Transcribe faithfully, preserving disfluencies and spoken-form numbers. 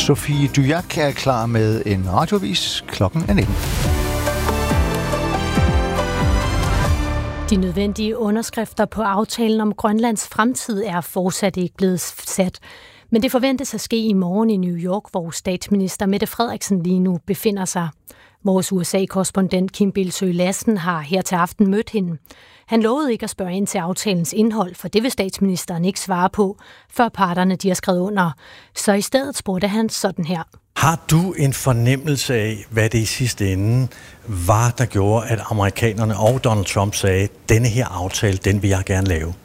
Sofie Dyack er klar med en radioavis. Klokken er nitten. De nødvendige underskrifter på aftalen om Grønlands fremtid er fortsat ikke blevet sat. Men det forventes at ske i morgen i New York, hvor statsminister Mette Frederiksen lige nu befinder sig. Vores U S A-korrespondent Kim Bildsøe Lassen har her til aften mødt hende. Han lovede ikke at spørge ind til aftalens indhold, for det vil statsministeren ikke svare på, før parterne de har skrevet under. Så i stedet spurgte han sådan her. Har du en fornemmelse af, hvad det i sidste ende var, der gjorde, at amerikanerne og Donald Trump sagde, denne her aftale, den vil jeg gerne lave?